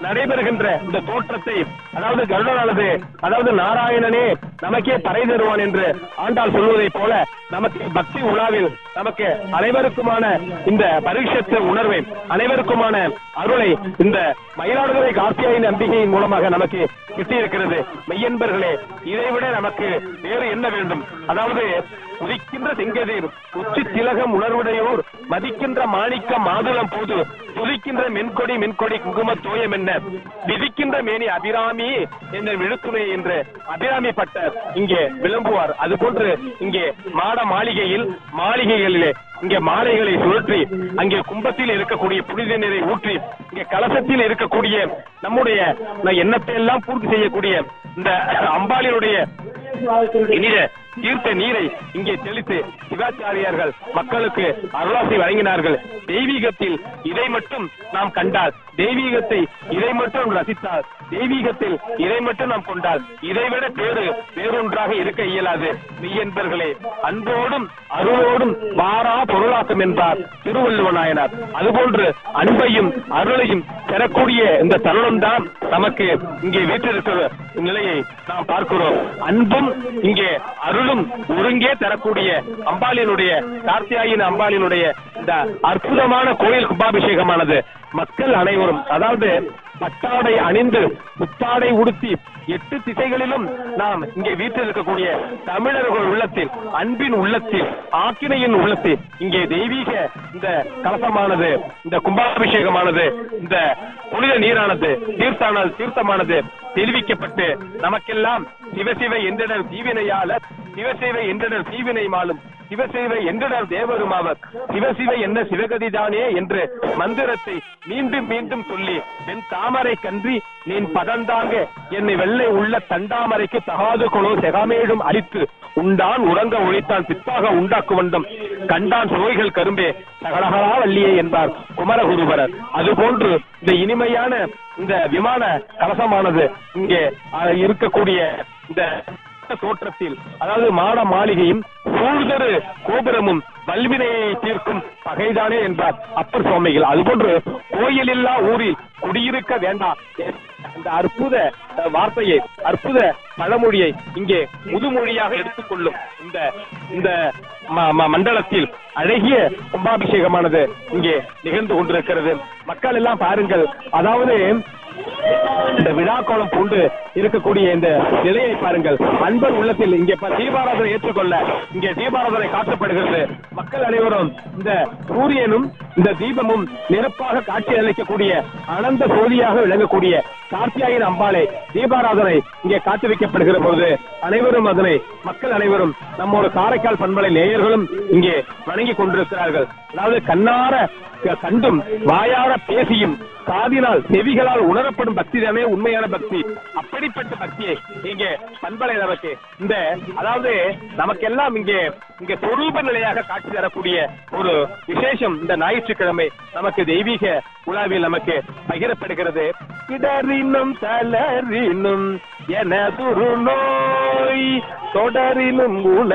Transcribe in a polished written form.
நடைபெறுகின்ற இந்த தோற்றத்தை, அதாவது கருடனானது, அதாவது நாராயணனே நமக்கே பறை தருவான் என்று ஆண்டாள் சொல்வதை போல நமக்கு பக்தி உலாவில் நமக்கு அனைவருக்குமான இந்த பரிஷத்து உணர்வை, அனைவருக்குமான அருளை இந்த மயிலாடுதுறை கார்த்தியாயினி அம்பிகையின் மூலமாக நமக்கு கிட்டியிருக்கிறது. மெய்யன்பர்களே, இதைவிட நமக்கு வேறு என்ன வேண்டும்? அதாவது உதிக்கின்ற செங்கதிர் உச்சி திலகம் உணர்வுடையோர் மதிக்கின்ற மாணிக்க மாதுளம் போது துதிக்கின்ற மென்கொடி குங்கும தோயம் என்ன விதிக்கின்ற மேனி அபிராமி என்ற விழுத்துணை என்று அபிராமி பட்டர் இங்கே விளம்புவார். அதுபோன்று இங்கே மாளிகைகளிலே இங்கே மாலைகளை சுழற்றி அங்கே கும்பத்தில் இருக்கக்கூடிய புனித நீரை ஊற்றி இங்கே கலசத்தில் இருக்கக்கூடிய நம்முடைய எண்ணத்தை எல்லாம் பூர்த்தி செய்யக்கூடிய இந்த அம்பாளினுடைய இனித தீர்த்த நீரை இங்கே தெளித்து சிவாச்சாரியார்கள் மக்களுக்கு அருளாசி வழங்கினார்கள். தெய்வீகத்தில் இதை மட்டும் நாம் கண்டால், தெய்வீகத்தை இதை மட்டும் ரசித்தால், தெய்வீகத்தில் இதை மட்டும் நாம் கொண்டால் இதைவிட வேறொன்றாக இருக்க இயலாது. மெய்யன்பர்களே, அன்போடும் அருளோடும் வாரா பொருளாக்கம் என்பார் திருவள்ளுவ நாயனார். அதுபோன்று அன்பையும் அருளையும் பெறக்கூடிய இந்த தருணம் தான் நமக்கு இங்கே வீற்றிருக்கிற நிலையை நாம் பார்க்கிறோம். அன்பும் இங்கே அருளும் ஒருங்கே தரக்கூடிய அம்பாளினுடைய கார்த்தியாயினி அம்பாளினுடைய இந்த அற்புதமான கோயில் கும்பாபிஷேகமானது மக்கள் அனைவரும், அதாவது பட்டாடை அணிந்து புத்தாடை உடுத்தி 8 திசைகளிலும் நாம் இங்கே வீற்றிருக்கக்கூடிய தமிழர்கள் உள்ளத்தில், அன்பின் உள்ளத்தில், ஆக்கினையின் உள்ளத்தில் இங்கே தெய்வீக இந்த கலசமானது, இந்த கும்பாபிஷேகமானது, இந்த புனித நீரானது, தீர்த்தமானது தெரிவிக்கப்பட்டு நமக்கெல்லாம் சிவசிவ என்றனர் தீவினையாளர், சிவசிவ என்றனர் தீவினை மாலும், சிவசிவ என்றனர் தேவருமாவர், சிவசிவ என்ன சிவகதிதானே என்று மந்திரத்தை மீண்டும் மீண்டும் சொல்லி என் தாமரை கன்றி நீன் பதந்தாங்க என்னை வெள்ளை உள்ள தண்டாமரைக்கு தகாது கொலோ செகாமேடும் அழித்து உண்டான் உறங்க ஒழித்தான் பித்தாக உண்டாக்கு வண்டம் கண்டான் சுவைகள் கரும்பே சகலகலா வல்லியே என்பார் குமரகுருபரர். அதுபோன்று இந்த இனிமையான இந்த விமான கலசமானது இங்கே இருக்கக்கூடிய இந்த தோற்றத்தில், அதாவது மாளிகையும் சூழ்தரு கோபுரமும் வல்வினையை தீர்க்கும் பகைதானே என்பார் அப்பர் சுவாமிகள். அதுபோன்று கோயிலில்லா ஊரில் குடியிருக்க வேண்டாம் இந்த அற்புத வார்த்தையை, அற்புத பழமொழியை இங்கே முதுமொழியாக எடுத்துக்கொள்ளும் இந்த மண்டலத்தில் அழகிய கும்பாபிஷேகமானது இங்கே நிகழ்ந்து கொண்டிருக்கிறது. மக்கள் எல்லாம் பாருங்கள், அதாவது இந்த விழாக்கோலம் பூண்டு இருக்கக்கூடிய இந்த நிலையை பாருங்கள். அன்பர் உள்ளத்தில் இங்கே தீபாராதனை ஏற்றுக்கொள்ள இங்கே தீபாராதனை காட்டப்படுகிறது. மக்கள் அனைவரும் இந்த சூரியனும் இந்த தீபமும் நெருப்பாக காட்சி அளிக்கக்கூடிய அனந்த சோதியாக விளங்கக்கூடிய கார்த்தியாயினி அம்பாளை தீபாராதனை இங்கே காட்டி வைக்கப்படுகிற போது அனைவரும் அதனை மக்கள் அனைவரும் நம்மோட காரைக்கால் பண்பலை நேயர்களும் இங்கே வணங்கி கொண்டிருக்கிறார்கள். அதாவது கண்ணார கண்டும் வாயார பேசியும் காதினால் செவிகளால் உணரப்படும் பக்தி தானே உண்மையான பக்தி. அப்படிப்பட்ட பக்தியை இங்கே பண்பலை நமக்கு இந்த, அதாவது நமக்கெல்லாம் இங்கே சொரூப நிலையாக காட்சி தரக்கூடிய ஒரு விசேஷம் இந்த ஞாயிற்றுக்கிழமை நமக்கு தெய்வீக உலாவில் நமக்கு பகிரப்படுகிறது. இடரினும் தளரினும் எனதுரு நோய் தொடரினும்